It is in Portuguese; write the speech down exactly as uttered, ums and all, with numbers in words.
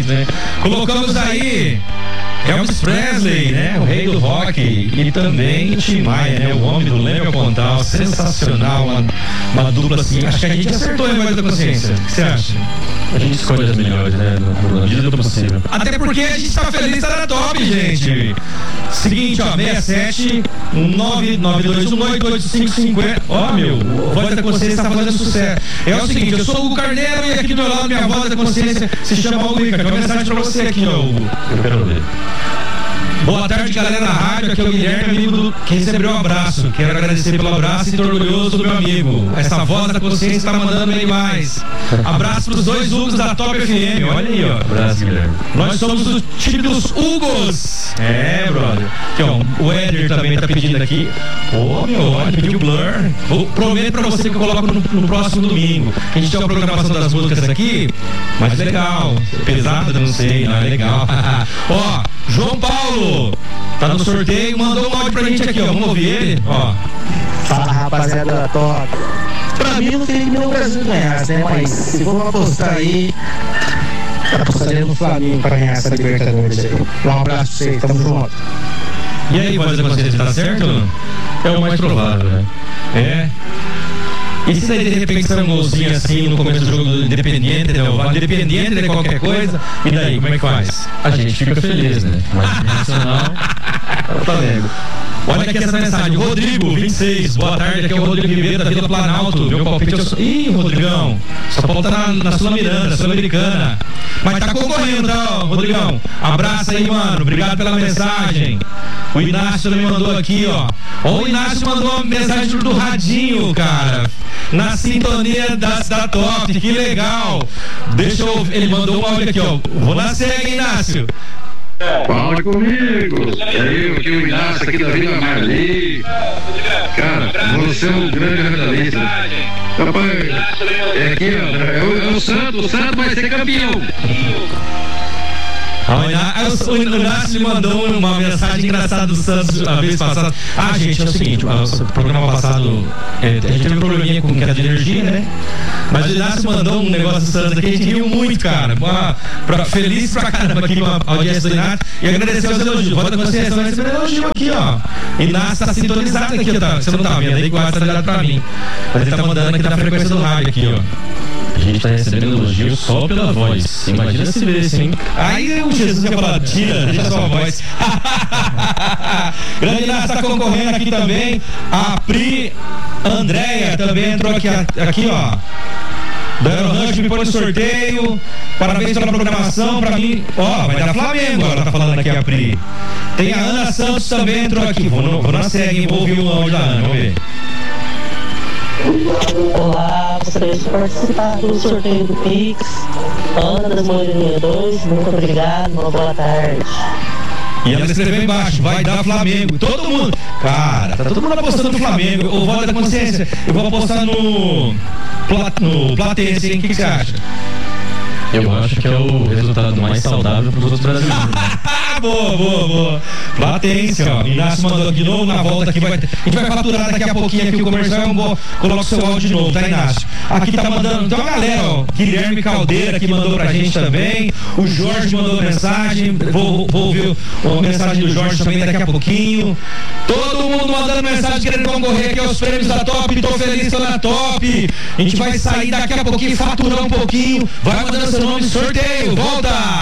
né? Colocamos aí Elvis Presley, né? O rei do rock, e também Tim Maia, né? O homem do Leme Pontal, sensacional, uma, uma dupla assim. Acho que a gente acertou em Voz da Consciência. O que você acha? A gente escolhe as melhores, né? Na medida do possível. Até porque a gente tá feliz, tá na top, gente. Seguinte, ó, sessenta e sete, nove nove dois um oito oito cinco cinco zero. Ó, meu, Voz da Consciência tá fazendo sucesso. É o seguinte, eu sou o Hugo Carneiro e aqui do meu lado minha Voz da Consciência se chama Hugo Rica. Tem uma mensagem pra você aqui, ó, Hugo. Eu quero ver. Boa tarde, galera da rádio. Aqui é o Guilherme, amigo do que recebeu um abraço. Quero agradecer pelo abraço e estou orgulhoso do meu amigo. Essa Voz da Consciência está mandando bem mais. Abraço pros dois Hugos da Top F M. Olha aí, ó. Abraço, Guilherme. Nós somos o time dos Hugos. É, brother. Aqui, ó, o Éder também tá pedindo aqui. Ô, oh, meu, olha, pediu Blur. Eu prometo pra você que eu coloco no, no próximo domingo. A gente tem uma programação das músicas aqui, mas legal. Pesada, não sei, não é legal. Ó, João Paulo tá no sorteio, mandou um áudio pra gente aqui, ó. Vamos ouvir ele, ó. Fala, rapaziada da Top. Pra mim não tem que o Brasil ganhar, né? Mas se for apostar aí, apostaria no Flamengo pra ganhar essa Libertadores aí. Um abraço pra vocês, tamo junto. E aí, Voz da Consciência, tá certo? É o mais provável, né? É. E se daí de repente sai um golzinho assim no começo do jogo do Independiente, né? O Independiente de qualquer coisa, e daí, como é que faz? A gente fica feliz, né? Mas nacional é o Flamengo. Olha aqui essa mensagem, Rodrigo, vinte e seis, boa tarde, aqui é o Rodrigo Ribeiro da Vila Planalto, meu palpite é o... Ih, Rodrigão, só falta na, na Sul Miranda, Sul-Americana, mas tá concorrendo, tá, Rodrigão? Abraço aí, mano, obrigado pela mensagem. O Inácio também mandou aqui, ó. Ó, o Inácio mandou uma mensagem do radinho, cara, na sintonia da, da Top, que legal. Deixa eu, ele mandou um áudio aqui, ó, vou na cega, Inácio. Fala comigo, é eu aqui, o Inácio aqui da Vila Marli. Cara, você é um grande radialista. Rapaz, é aqui, ó, é o, é o Santos, o Santos vai ser campeão. O Inácio mandou uma mensagem engraçada do Santos a vez passada. Ah, gente, é o seguinte, o programa passado é, a gente teve um probleminha com queda de energia, né? Mas o Inácio mandou um negócio do Santos aqui, a gente riu muito, cara. Uma, pra, feliz pra caramba aqui com a audiência do Inácio e agradecer os elogios. Volta com vocês, vai receber elogio aqui, ó. Inácio tá sintonizado aqui, tá? Você não tá vendo aí, quase tá ligado pra mim. Mas ele tá mandando aqui na frequência do rádio aqui, ó. A gente tá recebendo elogio só pela voz. Imagina se vê, hein? Aí o Jesus ia falar, tira, deixa a sua voz. Grande Inácio tá concorrendo aqui também. A Pri Andréia também entrou aqui, aqui ó. Da Aerorancho me põe no sorteio. Parabéns pela programação. Pra mim, ó, vai dar Flamengo. Ela tá falando aqui a Pri. Tem a Ana Santos também entrou aqui. Vou, no, vou na segue, vou ouvir o áudio da Ana, vamos ver. Olá, gostaria de participar do sorteio do Pix. Ana das Moreirinha dois, muito obrigado, uma boa tarde. E ela escreveu embaixo, vai dar Flamengo. Todo mundo, cara, tá todo mundo apostando no Flamengo. O Voz da Consciência, eu vou apostar no, no Platense, hein? O que, que você acha? Eu acho que é o resultado mais saudável para os outros brasileiros. Boa, boa, boa. Platense, ó. Inácio mandou de novo na volta aqui. Vai, a gente vai faturar daqui a pouquinho aqui o comercial. Eu vou, coloca o seu áudio de novo, tá, Inácio? Aqui tá mandando. Tem uma galera, ó. Guilherme Caldeira que mandou pra gente também. O Jorge mandou mensagem. Vou, vou ouvir a mensagem do Jorge também daqui a pouquinho. Todo mundo mandando mensagem querendo concorrer aqui aos prêmios da Top. Tô feliz, tô na Top. A gente vai sair daqui a pouquinho, faturar um pouquinho. Vai mandando seu nome, sorteio. Volta!